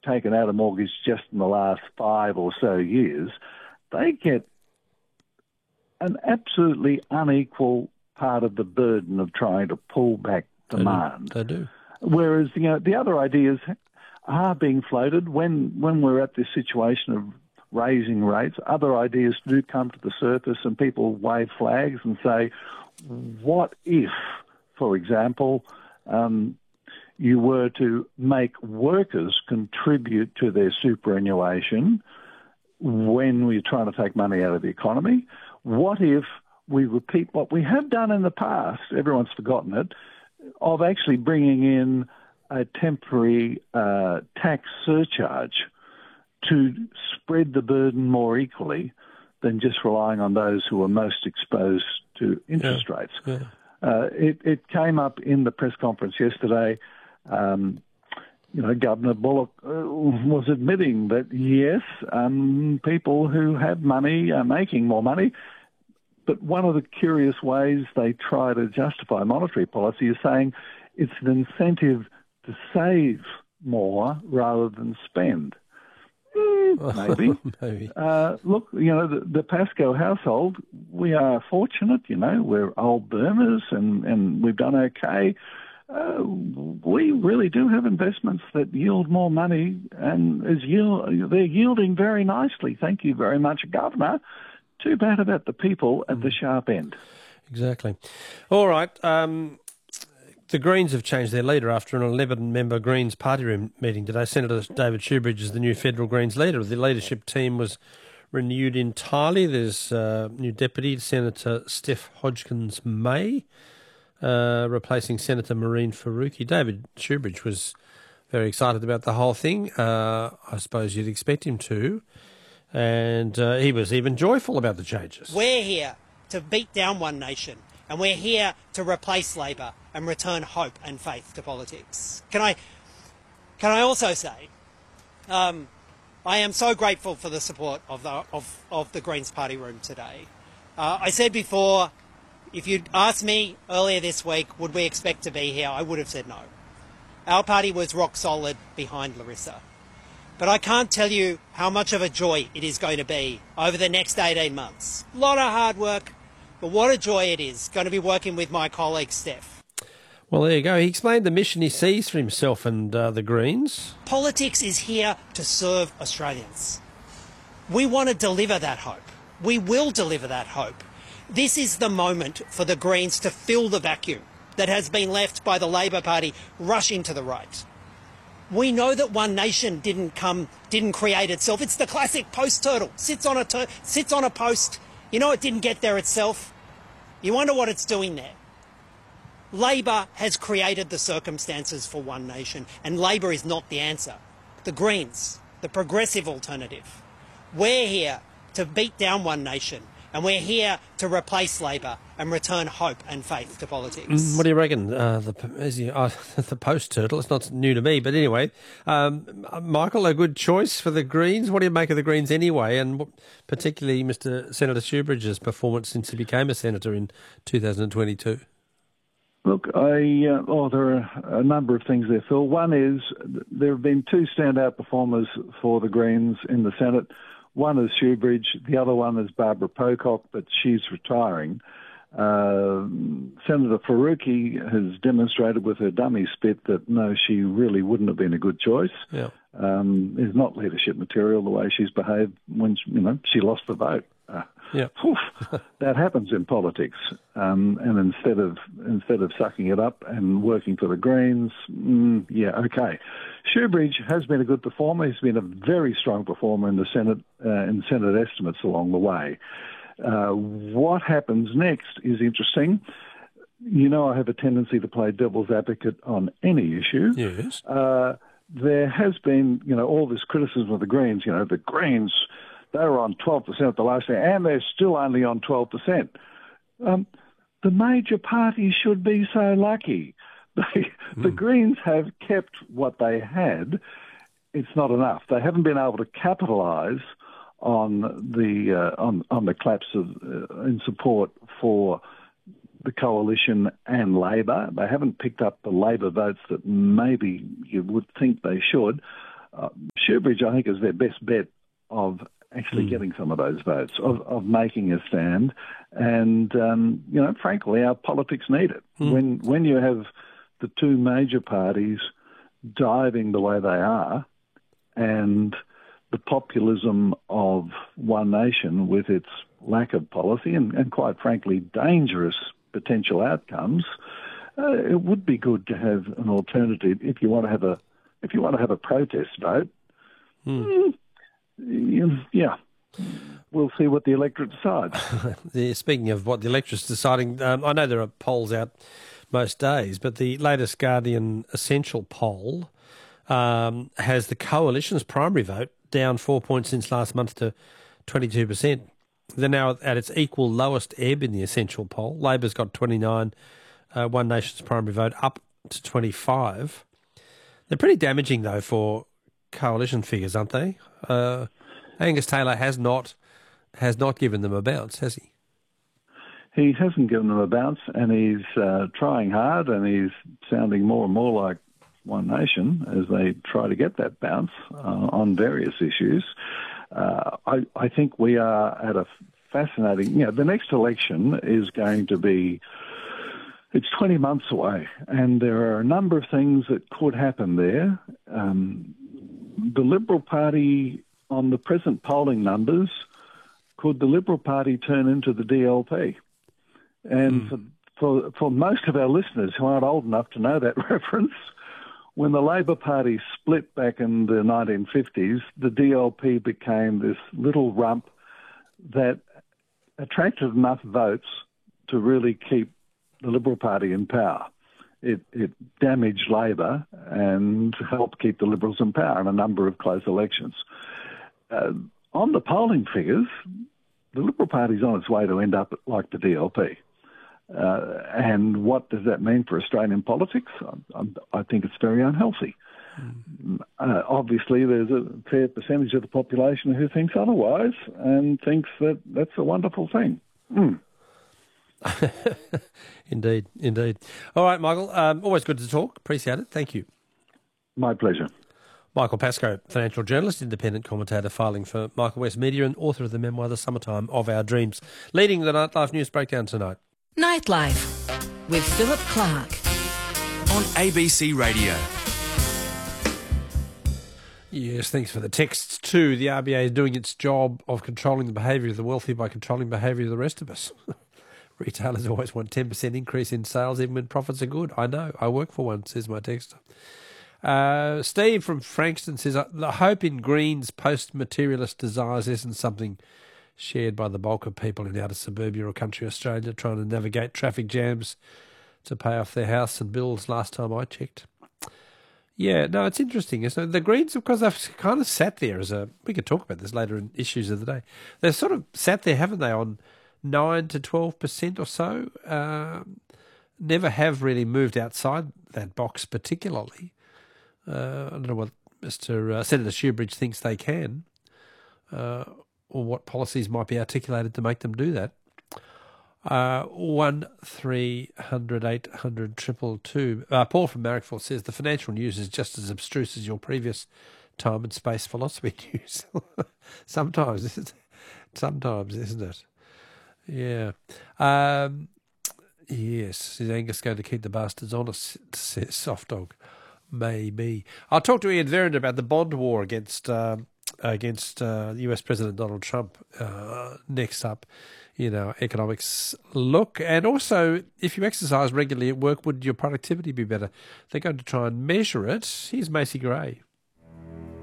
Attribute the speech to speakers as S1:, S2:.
S1: taken out a mortgage just in the last 5 or so years, they get an absolutely unequal part of the burden of trying to pull back demand.
S2: They do.
S1: Whereas, the other ideas are being floated when we're at this situation of raising rates. Other ideas do come to the surface and people wave flags and say, what if, for example, you were to make workers contribute to their superannuation when we're trying to take money out of the economy? What if we repeat what we have done in the past, everyone's forgotten it, of actually bringing in a temporary tax surcharge to spread the burden more equally than just relying on those who are most exposed to interest rates.
S2: Yeah.
S1: It came up in the press conference yesterday. Governor Bullock was admitting that, yes, people who have money are making more money. But one of the curious ways they try to justify monetary policy is saying it's an incentive to save more rather than spend. Maybe.
S2: Maybe.
S1: Look, the Pascoe household, we are fortunate, we're old boomers and we've done okay. We really do have investments that yield more money and they're yielding very nicely. Thank you very much, Governor. Too bad about the people at the sharp end.
S2: Exactly. All right. The Greens have changed their leader after an 11-member Greens party room meeting today. Senator David Shoebridge is the new federal Greens leader. The leadership team was renewed entirely. There's new Deputy Senator Steph Hodgkins-May, replacing Senator Mehreen Faruqi. David Shoebridge was very excited about the whole thing. I suppose you'd expect him to. And he was even joyful about the changes.
S3: We're here to beat down One Nation, and we're here to replace Labor and return hope and faith to politics. Can I also say, I am so grateful for the support of the Greens party room today. I said before, if you'd asked me earlier this week, would we expect to be here, I would have said no. Our party was rock solid behind Larissa. But I can't tell you how much of a joy it is going to be over the next 18 months. A lot of hard work, but what a joy it is going to be working with my colleague Steph.
S2: Well, there you go. He explained the mission he sees for himself and the Greens.
S3: Politics is here to serve Australians. We want to deliver that hope. We will deliver that hope. This is the moment for the Greens to fill the vacuum that has been left by the Labor Party rushing to the right. We know that One Nation didn't create itself. It's the classic post turtle. Sits on a post. It didn't get there itself. You wonder what it's doing there. Labor has created the circumstances for One Nation, and Labor is not the answer. The Greens, the progressive alternative. We're here to beat down One Nation, and we're here to replace Labor and return hope and faith to politics.
S2: What do you reckon? The post turtle, it's not new to me, but anyway. Michael, a good choice for the Greens. What do you make of the Greens anyway, and particularly Mr. Senator Shoebridge's performance since he became a senator in 2022?
S1: Look, there are a number of things there, Phil. One is there have been two standout performers for the Greens in the Senate. One is Shoebridge, the other one is Barbara Pocock, but she's retiring. Senator Faruqi has demonstrated with her dummy spit that, no, she really wouldn't have been a good choice.
S2: Yeah.
S1: Is not leadership material the way she's behaved when she lost the vote. That happens in politics. And instead of sucking it up and working for the Greens, okay. Shoebridge has been a good performer. He's been a very strong performer in the Senate, in Senate estimates along the way. What happens next is interesting. I have a tendency to play devil's advocate on any issue.
S2: Yes.
S1: There has been, all this criticism of the Greens. The Greens, they were on 12% at the last year, and they're still only on 12%. The major parties should be so lucky. The Greens have kept what they had. It's not enough. They haven't been able to capitalise on the collapse in support for the coalition and Labor. They haven't picked up the Labor votes that maybe you would think they should. Shoebridge, I think, is their best bet of actually getting some of those votes, of making a stand. And, frankly, our politics need it. When you have the two major parties diving the way they are, and the populism of One Nation with its lack of policy and quite frankly, dangerous potential outcomes, it would be good to have an alternative if you want to have a protest vote. Yeah, we'll see what the electorate decides.
S2: Speaking of what the electorate's deciding, I know there are polls out most days, but the latest Guardian Essential poll has the Coalition's primary vote down 4 points since last month to 22%. They're now at its equal lowest ebb in the Essential poll. Labor's got 29, One Nation's primary vote up to 25. They're pretty damaging, though, for Coalition figures, aren't they? Angus Taylor has not given them a bounce, has he?
S1: He hasn't given them a bounce, and he's trying hard, and he's sounding more and more like One Nation as they try to get that bounce on various issues. I think we are at a fascinating... the next election is going to be... It's 20 months away, and there are a number of things that could happen there. The Liberal Party, on the present polling numbers, could the Liberal Party turn into the DLP? And for most of our listeners who aren't old enough to know that reference, when the Labor Party split back in the 1950s, the DLP became this little rump that attracted enough votes to really keep the Liberal Party in power. It damaged Labor and helped keep the Liberals in power in a number of close elections. On the polling figures, the Liberal Party is on its way to end up like the DLP. And what does that mean for Australian politics? I think it's very unhealthy. Obviously, there's a fair percentage of the population who thinks otherwise and thinks that that's a wonderful thing.
S2: Indeed. All right, Michael, always good to talk. Appreciate it. Thank you.
S1: My pleasure.
S2: Michael Pascoe, financial journalist, independent commentator, filing for Michael West Media and author of the memoir The Summertime of Our Dreams, leading the Nightlife News Breakdown tonight.
S4: Nightlife with Philip Clark
S5: on ABC Radio.
S2: Yes, thanks for the texts too. The RBA is doing its job of controlling the behaviour of the wealthy by controlling the behaviour of the rest of us. Retailers always want 10% increase in sales even when profits are good. I know. I work for one, says my texter. Steve from Frankston says, the hope in Greens post-materialist desires isn't something shared by the bulk of people in outer suburbia or country Australia trying to navigate traffic jams to pay off their house and bills last time I checked. Yeah, no, it's interesting. So the Greens, of course, they've kind of sat there we could talk about this later in issues of the day. They've sort of sat there, haven't they, on 9 to 12% or so. Never have really moved outside that box particularly. I don't know what Senator Shoebridge thinks they can, or what policies might be articulated to make them do that. 1300 800 222. Paul from Marrickville says the financial news is just as abstruse as your previous time and space philosophy news. Sometimes, isn't it? Yeah. Yes, is Angus going to keep the bastards honest, says Soft Dog. Maybe. I'll talk to Ian Vernon about the bond war against US President Donald Trump next up in our economics look. And also, if you exercise regularly at work, would your productivity be better? They're going to try and measure it. Here's Macy Gray.